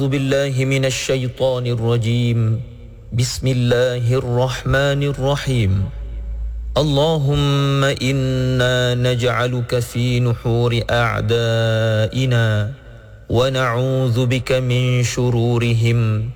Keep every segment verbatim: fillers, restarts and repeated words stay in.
أعوذ بالله من الشيطان الرجيم بسم الله الرحمن الرحيم اللهم إنا نجعلك في نحور أعدائنا ونعوذ بك من شرورهم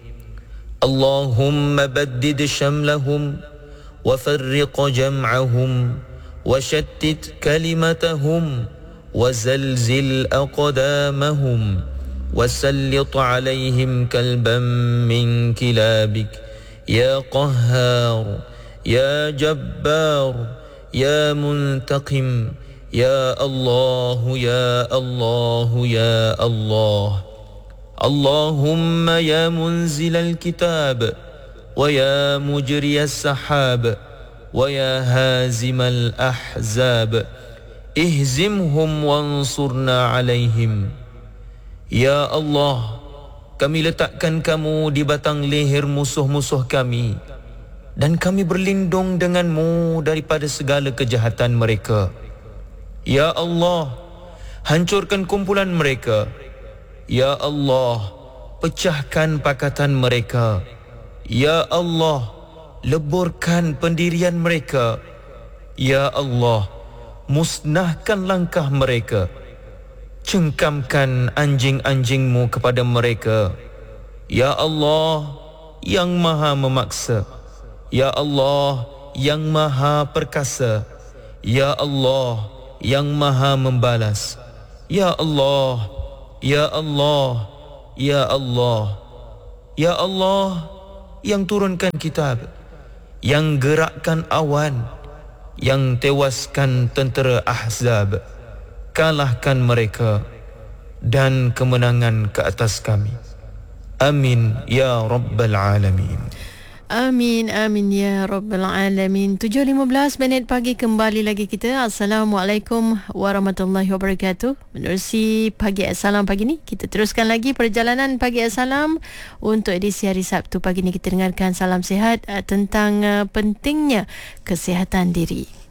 اللهم بدد شملهم وفرق جمعهم وشتت كلمتهم وزلزل أقدامهم وسلط عليهم كلبا من كلابك يا قهار يا جبار يا منتقم يا الله يا الله يا الله اللهم يا منزل الكتاب ويا مجري السحاب ويا هازم الأحزاب اهزمهم وانصرنا عليهم. Ya Allah, kami letakkan kamu di batang leher musuh-musuh kami dan kami berlindung denganmu daripada segala kejahatan mereka. Ya Allah, hancurkan kumpulan mereka. Ya Allah, pecahkan pakatan mereka. Ya Allah, leburkan pendirian mereka. Ya Allah, musnahkan langkah mereka. Cengkamkan anjing-anjingmu kepada mereka. Ya Allah, yang maha memaksa. Ya Allah, yang maha perkasa. Ya Allah, yang maha membalas. Ya Allah, Ya Allah, Ya Allah, Ya Allah, yang turunkan kitab, yang gerakkan awan, yang tewaskan tentera Ahzab. Kalahkan mereka dan kemenangan ke atas kami. Amin ya Rabbal Alamin. Amin, amin ya Rabbal Alamin. tujuh lima belas minit pagi, kembali lagi kita. Assalamualaikum warahmatullahi wabarakatuh. Menerusi Pagi Assalam pagi ni, kita teruskan lagi perjalanan Pagi Assalam. Untuk edisi hari Sabtu pagi ni, kita dengarkan salam sihat uh, tentang uh, pentingnya kesihatan diri.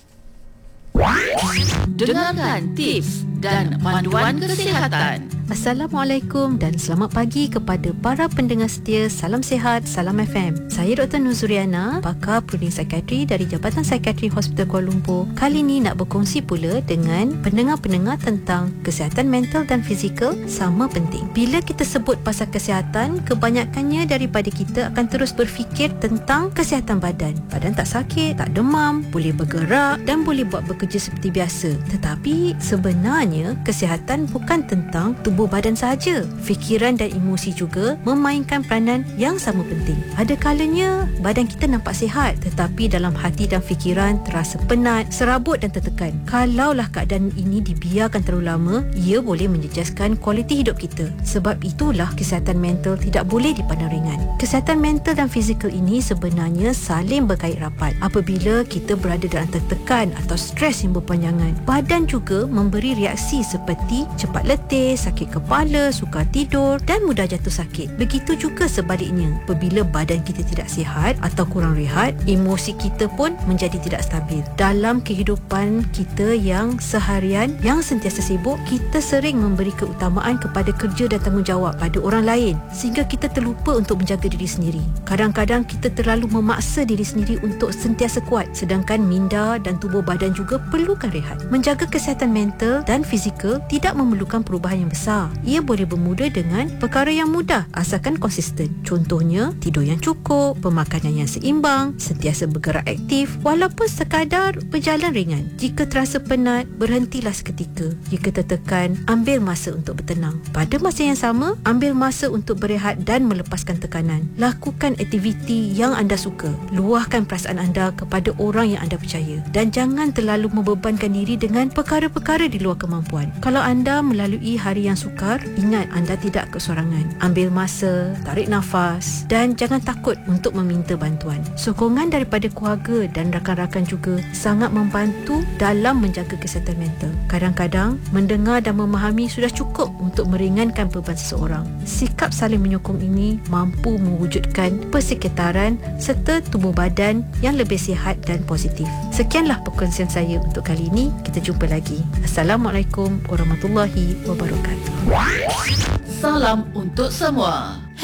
Dengarkan tips dan panduan kesihatan. Assalamualaikum dan selamat pagi kepada para pendengar setia Salam Sihat, Salam F M. Saya Doktor Nuzuriana, pakar Pruding Psikiatri dari Jabatan Psikiatri Hospital Kuala Lumpur. Kali ini nak berkongsi pula dengan pendengar-pendengar tentang kesihatan mental dan fizikal sama penting. Bila kita sebut pasal kesihatan, kebanyakannya daripada kita akan terus berfikir tentang kesihatan badan. Badan tak sakit, tak demam, boleh bergerak dan boleh buat bekerja seperti biasa. Tetapi sebenarnya kesihatan bukan tentang tubuh badan sahaja. Fikiran dan emosi juga memainkan peranan yang sama penting. Ada kalanya badan kita nampak sihat, tetapi dalam hati dan fikiran terasa penat, serabut dan tertekan. Kalaulah keadaan ini dibiarkan terlalu lama, ia boleh menjejaskan kualiti hidup kita. Sebab itulah kesihatan mental tidak boleh dipandang ringan. Kesihatan mental dan fizikal ini sebenarnya saling berkait rapat. Apabila kita berada dalam tertekan atau stres yang berpanjangan, badan juga memberi reaksi seperti cepat letih, sakit kepala, sukar tidur dan mudah jatuh sakit. Begitu juga sebaliknya, apabila badan kita tidak sihat atau kurang rehat, emosi kita pun menjadi tidak stabil. Dalam kehidupan kita yang seharian, yang sentiasa sibuk, kita sering memberi keutamaan kepada kerja dan tanggungjawab pada orang lain sehingga kita terlupa untuk menjaga diri sendiri. Kadang-kadang kita terlalu memaksa diri sendiri untuk sentiasa kuat, sedangkan minda dan tubuh badan juga perlukan rehat. Menjaga kesihatan mental dan fizikal tidak memerlukan perubahan yang besar. Ia boleh bermula dengan perkara yang mudah asalkan konsisten. Contohnya, tidur yang cukup, pemakanan yang seimbang, sentiasa bergerak aktif, walaupun sekadar berjalan ringan. Jika terasa penat, berhentilah seketika. Jika tertekan, ambil masa untuk bertenang. Pada masa yang sama, ambil masa untuk berehat dan melepaskan tekanan. Lakukan aktiviti yang anda suka. Luahkan perasaan anda kepada orang yang anda percaya. Dan jangan terlalu membebankan diri dengan perkara-perkara di luar kemampuan. Kalau anda melalui hari yang sukar, ingat anda tidak kesorangan. Ambil masa, tarik nafas dan jangan takut untuk meminta bantuan. Sokongan daripada keluarga dan rakan-rakan juga sangat membantu dalam menjaga kesihatan mental. Kadang-kadang, mendengar dan memahami sudah cukup untuk meringankan beban seseorang. Sikap saling menyokong ini mampu mewujudkan persekitaran serta tubuh badan yang lebih sihat dan positif. Sekianlah perkongsian saya untuk kali ini. Kita jumpa lagi. Assalamualaikum warahmatullahi wabarakatuh. Salam untuk semua.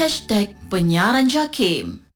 hashtag penyiaran JAKIM.